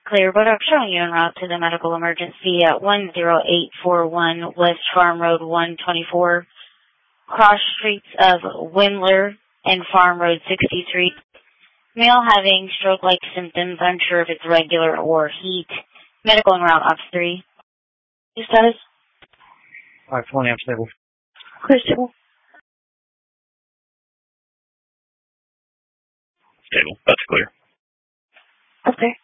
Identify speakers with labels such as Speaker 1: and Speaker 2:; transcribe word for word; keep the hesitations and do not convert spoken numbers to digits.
Speaker 1: Clear, but I'm showing you en route to the medical emergency at one zero eight four one West Farm Road one twenty-four, cross streets of Windler and Farm Road sixty-three. Male having stroke-like symptoms, unsure if it's regular or heat. Medical en route, Ops three. Your status?
Speaker 2: Alright, twenty, I'm stable.
Speaker 1: Clear, stable.
Speaker 3: Stable, that's clear.
Speaker 1: Okay.